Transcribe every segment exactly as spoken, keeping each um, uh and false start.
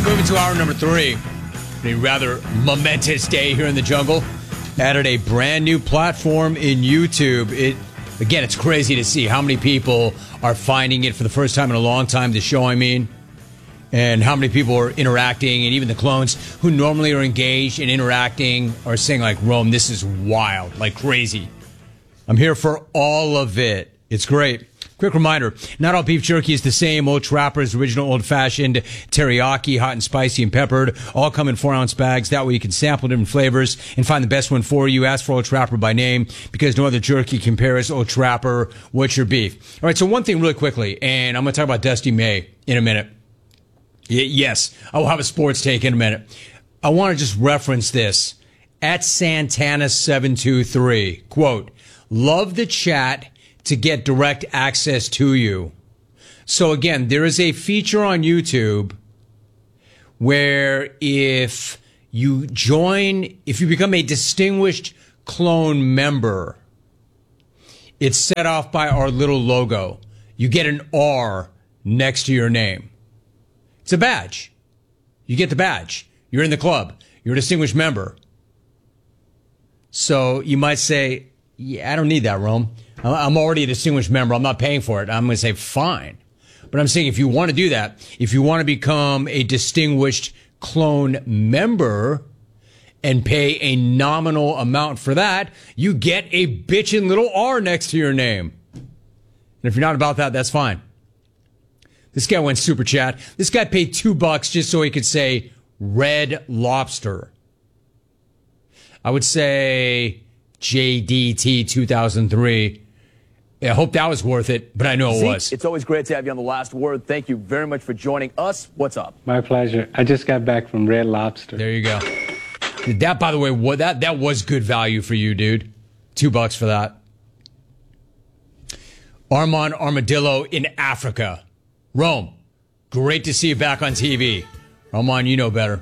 moving to hour number three. A rather momentous day here in the jungle. Added a brand new platform in YouTube. It again, it's crazy to see how many people are finding it for the first time in a long time. The show, I mean, and how many people are interacting, and even the clones who normally are engaged and interacting are saying like, "Rome, this is wild, like crazy." I'm here for all of it. It's great. Quick reminder, not all beef jerky is the same. Old Trapper's original old-fashioned teriyaki, hot and spicy and peppered, all come in four-ounce bags. That way you can sample different flavors and find the best one for you. Ask for Old Trapper by name because no other jerky compares. Old Trapper, what's your beef? All right, so one thing really quickly, and I'm going to talk about Dusty May in a minute. Y- yes, I will have a sports take in a minute. I want to just reference this. At Santana seven two three, quote, love the chat to get direct access to you. So again, there is a feature on YouTube where if you join, if you become a distinguished clone member, it's set off by our little logo. You get an R next to your name. It's a badge. You get the badge. You're in the club. You're a distinguished member. So you might say, yeah, I don't need that, Rome. I'm already a distinguished member. I'm not paying for it. I'm going to say fine. But I'm saying if you want to do that, if you want to become a distinguished clone member and pay a nominal amount for that, you get a bitchin' little R next to your name. And if you're not about that, that's fine. This guy went super chat. This guy paid two bucks just so he could say Red Lobster. I would say J D T two thousand three. I hope that was worth it, but I know it Zeke, was. It's always great to have you on The Last Word. Thank you very much for joining us. What's up? My pleasure. I just got back from Red Lobster. There you go. That, by the way, what that that was good value for you, dude. Two bucks for that. Armand Armadillo in Africa. Rome, great to see you back on T V. Armand, you know better.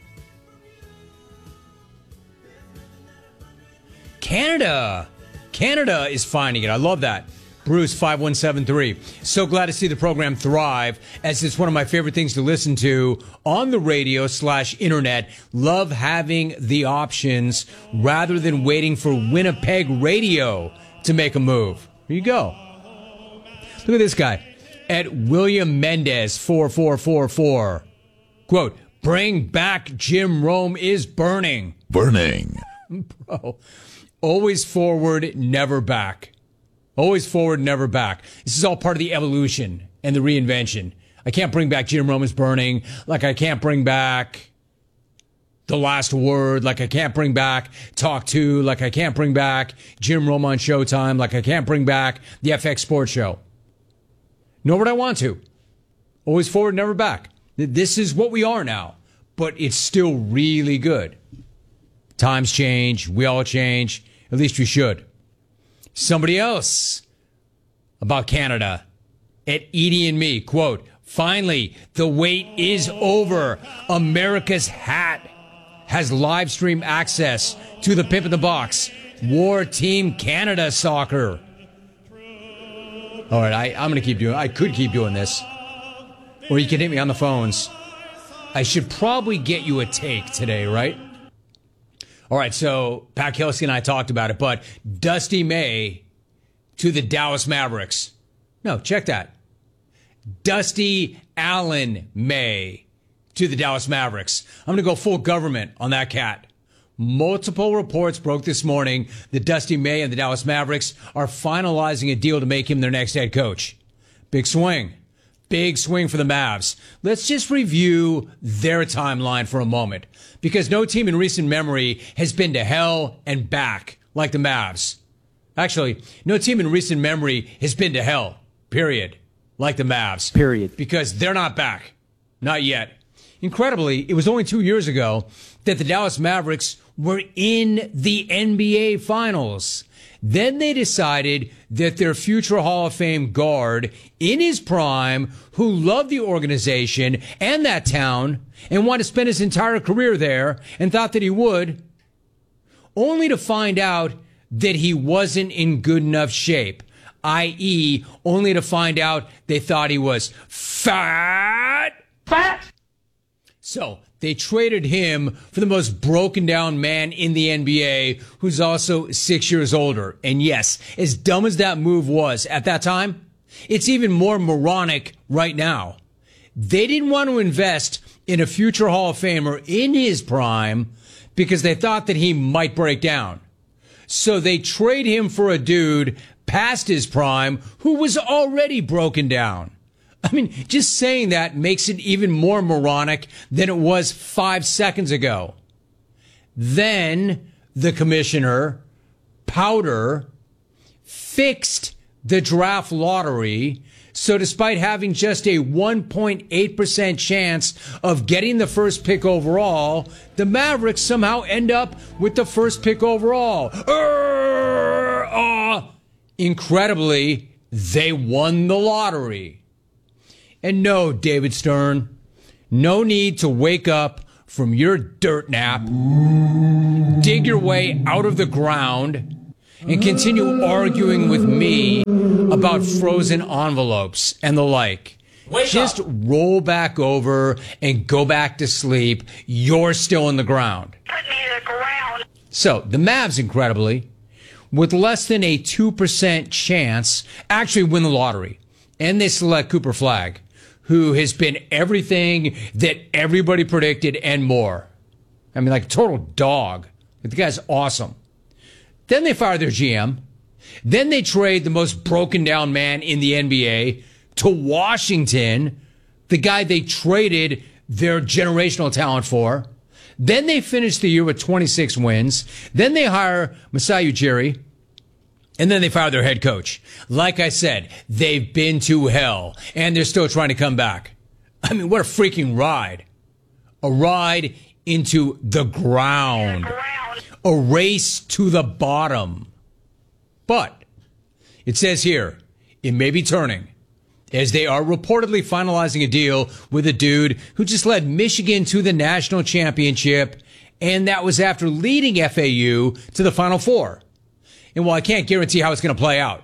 Canada. Canada is finding it. I love that. Bruce five one seven three. So glad to see the program thrive, as it's one of my favorite things to listen to on the radio slash internet. Love having the options rather than waiting for Winnipeg radio to make a move. Here you go. Look at this guy. At William Mendez four four four four. Quote, bring back Jim Rome is burning. Burning. Bro. Always forward, never back. Always forward, never back. This is all part of the evolution and the reinvention. I can't bring back Jim Rome is burning, like I can't bring back The Last Word, like I can't bring back Talk To, like I can't bring back Jim Rome on Showtime, like I can't bring back the F X Sports Show. Nor would I want to. Always forward, never back. This is what we are now, but it's still really good. Times change. We all change. At least we should. Somebody else about Canada. At Edie and Me, quote, finally, the wait is over. America's Hat has live stream access to the Pimp in the Box. War Team Canada Soccer. All right, I, I'm going to keep doing I could keep doing this. Or you can hit me on the phones. I should probably get you a take today, right? All right, so Pat Kelsey and I talked about it, but Dusty May to the Dallas Mavericks. No, check that. Dusty Allen May to the Dallas Mavericks. I'm going to go full government on that cat. Multiple reports broke this morning that Dusty May and the Dallas Mavericks are finalizing a deal to make him their next head coach. Big swing. Big swing for the Mavs. Let's just review their timeline for a moment, because no team in recent memory has been to hell and back like the Mavs. Actually, no team in recent memory has been to hell, period, like the Mavs. Period. Because they're not back. Not yet. Incredibly, it was only two years ago that the Dallas Mavericks were in the N B A Finals. Then they decided that their future Hall of Fame guard in his prime, who loved the organization and that town and wanted to spend his entire career there and thought that he would, only to find out that he wasn't in good enough shape, that is only to find out they thought he was fat. Fat! So they traded him for the most broken down man in the N B A, who's also six years older. And yes, as dumb as that move was at that time, it's even more moronic right now. They didn't want to invest in a future Hall of Famer in his prime because they thought that he might break down. So they trade him for a dude past his prime who was already broken down. I mean, just saying that makes it even more moronic than it was five seconds ago. Then the commissioner, Powder, fixed the draft lottery. So despite having just a one point eight percent chance of getting the first pick overall, the Mavericks somehow end up with the first pick overall. Urgh, uh, incredibly, they won the lottery. And no, David Stern, no need to wake up from your dirt nap, dig your way out of the ground, and continue arguing with me about frozen envelopes and the like. Wake Just up. Roll back over and go back to sleep. You're still in the ground. Put me in the ground. So the Mavs, incredibly, with less than a two percent chance, actually win the lottery. And they select Cooper Flagg, who has been everything that everybody predicted and more. I mean, like a total dog. The guy's awesome. Then they fire their G M. Then they trade the most broken down man in the N B A to Washington, the guy they traded their generational talent for. Then they finish the year with twenty-six wins. Then they hire Masai Ujiri. And then they fire their head coach. Like I said, they've been to hell, and they're still trying to come back. I mean, what a freaking ride. A ride into the ground. The ground. A race to the bottom. But it says here, it may be turning, as they are reportedly finalizing a deal with a dude who just led Michigan to the national championship, and that was after leading F A U to the Final Four. And while I can't guarantee how it's going to play out,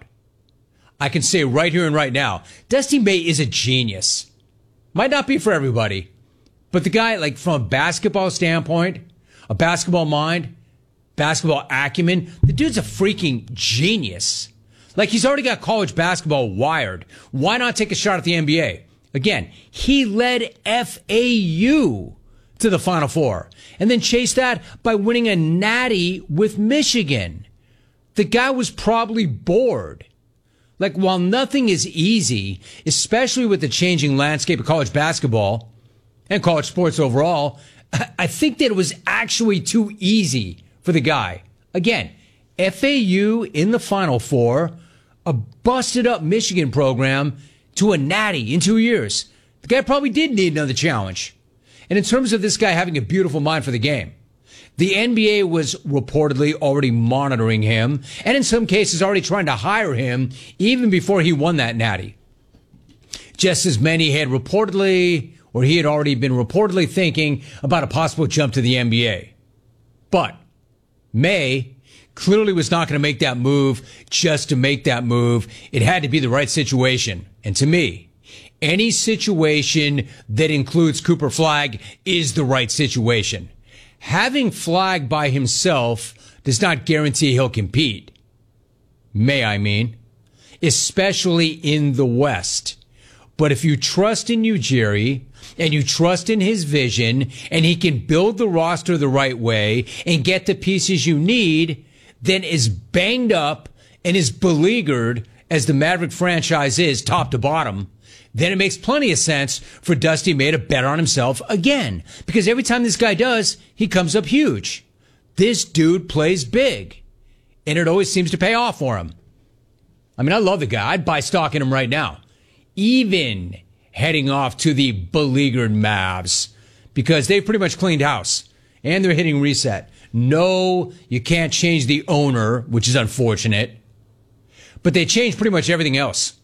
I can say right here and right now, Dusty May is a genius. Might not be for everybody, but the guy, like from a basketball standpoint, a basketball mind, basketball acumen, the dude's a freaking genius. Like he's already got college basketball wired. Why not take a shot at the N B A? Again, he led F A U to the Final Four and then chased that by winning a natty with Michigan. The guy was probably bored. Like, while nothing is easy, especially with the changing landscape of college basketball and college sports overall, I think that it was actually too easy for the guy. Again, F A U in the Final Four, a busted up Michigan program to a natty in two years. The guy probably did need another challenge. And in terms of this guy having a beautiful mind for the game, the N B A was reportedly already monitoring him, and in some cases already trying to hire him even before he won that natty. Just as many had reportedly, or he had already been reportedly thinking about a possible jump to the N B A. But May clearly was not going to make that move just to make that move. It had to be the right situation. And to me, any situation that includes Cooper Flagg is the right situation. Having Flagg by himself does not guarantee he'll compete. May I mean, especially in the West. But if you trust in Ujiri and you trust in his vision and he can build the roster the right way and get the pieces you need, then as banged up and as beleaguered as the Maverick franchise is top to bottom, then it makes plenty of sense for Dusty May to bet on himself again. Because every time this guy does, he comes up huge. This dude plays big. And it always seems to pay off for him. I mean, I love the guy. I'd buy stock in him right now. Even heading off to the beleaguered Mavs. Because they've pretty much cleaned house. And they're hitting reset. No, you can't change the owner, which is unfortunate. But they changed pretty much everything else.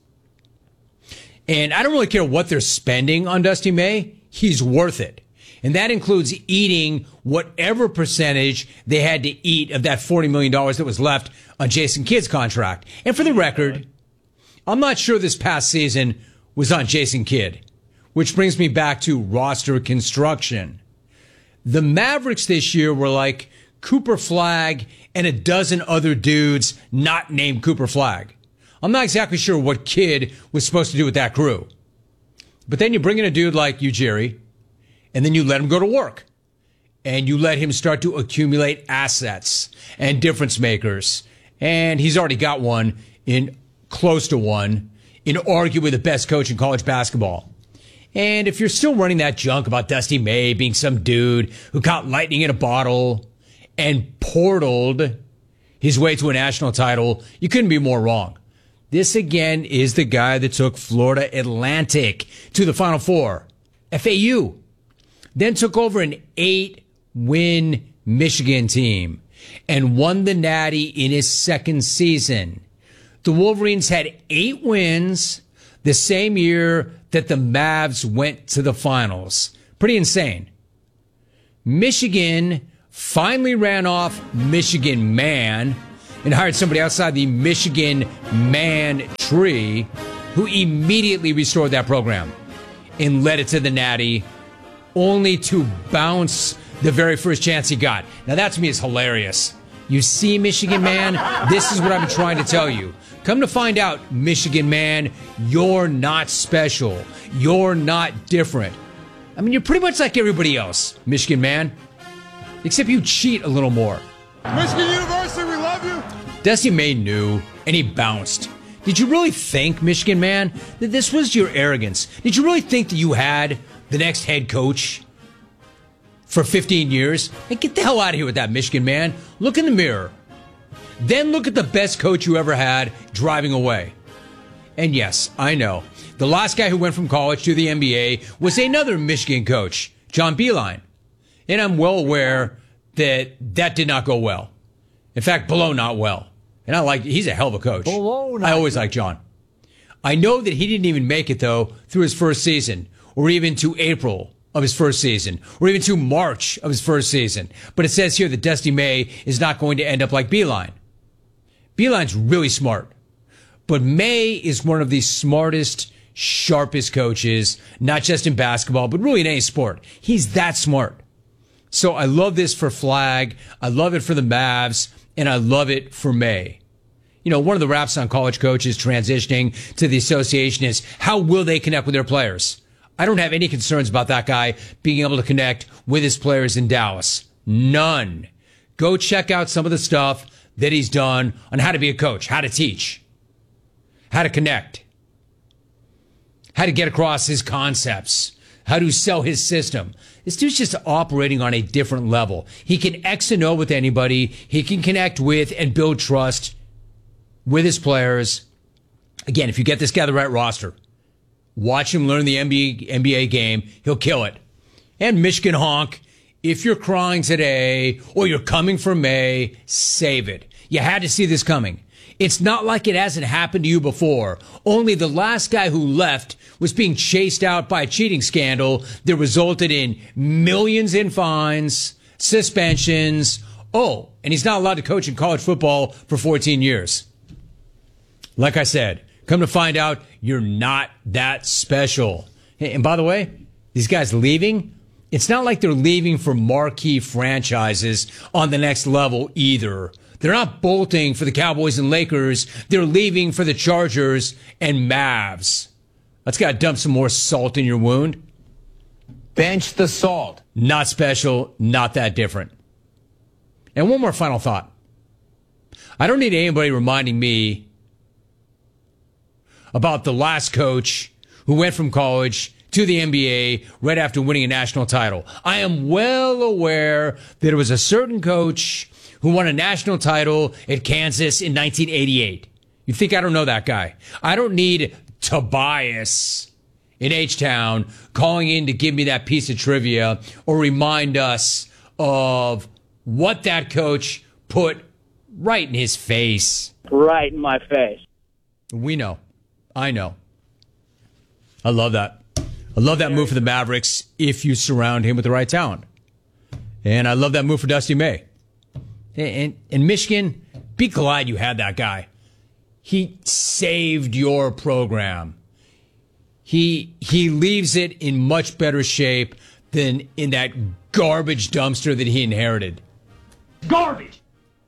And I don't really care what they're spending on Dusty May. He's worth it. And that includes eating whatever percentage they had to eat of that forty million dollars that was left on Jason Kidd's contract. And for the record, I'm not sure this past season was on Jason Kidd. which brings me back to roster construction. The Mavericks this year were like Cooper Flagg and a dozen other dudes not named Cooper Flagg. I'm not exactly sure what Kidd was supposed to do with that crew. But then you bring in a dude like Ujiri, and then you let him go to work. And you let him start to accumulate assets and difference makers. And he's already got one, in close to one, in arguably the best coach in college basketball. And if you're still running that junk about Dusty May being some dude who caught lightning in a bottle and portaled his way to a national title, you couldn't be more wrong. This, again, is the guy that took Florida Atlantic to the Final Four, F A U. Then took over an eight-win Michigan team and won the Natty in his second season. The Wolverines had eight wins the same year that the Mavs went to the finals. Pretty insane. Michigan finally ran off Michigan Man and hired somebody outside the Michigan Man tree who immediately restored that program and led it to the Natty, only to bounce the very first chance he got. Now that to me is hilarious. You see, Michigan Man, this is what I've been trying to tell you. Come to find out, Michigan Man, you're not special. You're not different. I mean, you're pretty much like everybody else, Michigan Man, except you cheat a little more. Michigan University, we love you. Dusty May knew, and he bounced. Did you really think, Michigan Man, that this was your arrogance? Did you really think that you had the next head coach for fifteen years? Hey, get the hell out of here with that, Michigan Man. Look in the mirror. Then look at the best coach you ever had driving away. And yes, I know, the last guy who went from college to the N B A was another Michigan coach, John Beilein. And I'm well aware that that did not go well. In fact, below not well. And I like, he's a hell of a coach. Below not I always like John. I know that he didn't even make it, though, through his first season, or even to April of his first season, or even to March of his first season. But it says here that Dusty May is not going to end up like Beilein. Beilein's really smart. But May is one of the smartest, sharpest coaches, not just in basketball, but really in any sport. He's that smart. So I love this for Flagg. I love it for the Mavs. And I love it for May. You know, one of the raps on college coaches transitioning to the association is, how will they connect with their players? I don't have any concerns about that guy being able to connect with his players in Dallas. None. Go check out some of the stuff that he's done on how to be a coach, how to teach, how to connect, how to get across his concepts, how to sell his system. This dude's just operating on a different level. He can X and O with anybody. He can connect with and build trust with his players. Again, if you get this guy the right roster, watch him learn the N B A, N B A game, he'll kill it. And Michigan honk, if you're crying today or you're coming for May, save it. You had to see this coming. It's not like it hasn't happened to you before. Only the last guy who left was being chased out by a cheating scandal that resulted in millions in fines, suspensions. Oh, and he's not allowed to coach in college football for fourteen years. Like I said, come to find out, you're not that special. And by the way, these guys leaving, it's not like they're leaving for marquee franchises on the next level either. They're not bolting for the Cowboys and Lakers. They're leaving for the Chargers and Mavs. That's got to dump some more salt in your wound. Bench the salt. Not special, not that different. And one more final thought. I don't need anybody reminding me about the last coach who went from college to the N B A right after winning a national title. I am well aware that it was a certain coach who won a national title at Kansas in nineteen eighty-eight. You think I don't know that guy? I don't need Tobias in H-Town calling in to give me that piece of trivia or remind us of what that coach put right in his face. Right in my face. We know. I know. I love that. I love that move for the Mavericks if you surround him with the right talent. And I love that move for Dusty May. And, and Michigan, be glad you had that guy. He saved your program. he he leaves it in much better shape than in that garbage dumpster that he inherited. Garbage!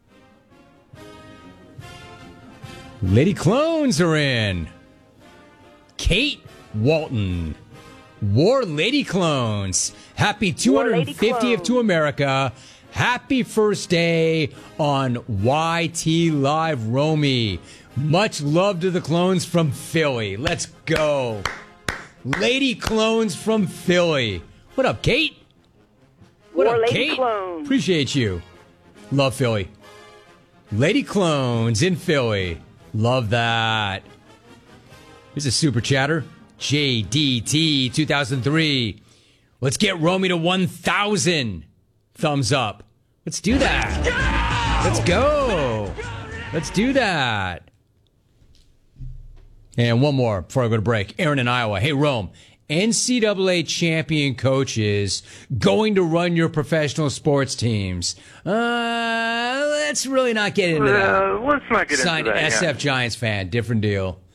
Lady Clones are in. Kate Walton. War Lady Clones. Happy two hundred fiftieth to America. Happy first day on Y T Live, Romy. Much love to the clones from Philly. Let's go. Lady Clones from Philly. What up, Kate? What War up, Lady Kate? Clones. Appreciate you. Love Philly. Lady Clones in Philly. Love that. Here's a super chatter. J D T two thousand three. Let's get Romy to one thousand. Thumbs up. Let's do that. Let's go. Let's do that. And one more before I go to break. Aaron in Iowa. Hey, Rome. N C double A champion coaches going to run your professional sports teams. Uh, let's really not get into that. Uh, let's not get Signed into that. S F yeah. Giants fan. Different deal.